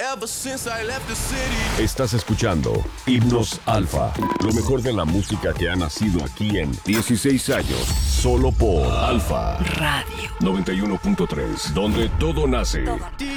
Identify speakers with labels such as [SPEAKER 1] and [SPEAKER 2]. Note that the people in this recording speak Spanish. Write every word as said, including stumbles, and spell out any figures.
[SPEAKER 1] ever since I left the city.
[SPEAKER 2] Estás escuchando Himnos Alfa, lo mejor de la música que ha nacido aquí en dieciséis años, solo por Alfa
[SPEAKER 3] Radio
[SPEAKER 2] noventa y uno punto tres, donde todo nace.
[SPEAKER 3] Todo.